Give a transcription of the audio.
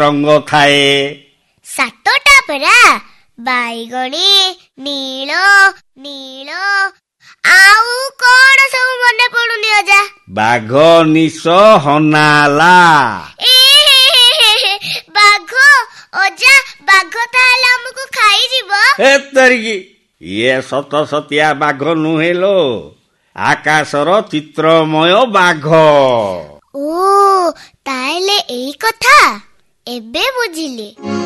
ରଙ୍ଗ ଥାଏ? 7ଟା ପରା। ବାଇଗଣୀ, ନୀଳ, ନୀଳ, ଆଉ କଣ ସବୁ ମନେ ପଡୁନି ଅଜା? ବାଘ ନିଶ ହନାଲା। ବାଘ? ଅଜା, ବାଘ ତାହେଲେ ଆମକୁ ଖାଇଯିବ? ହେତରିକି ଇଏ ସତ ସତିଆ ବାଘ ନୁହେଁ ଲୋ, ଆକାଶର ଚିତ୍ରମୟ ବାଘ। ଓ, ତାହେଲେ ଏଇ କଥା। ଏବେ ବୁଝିଲି।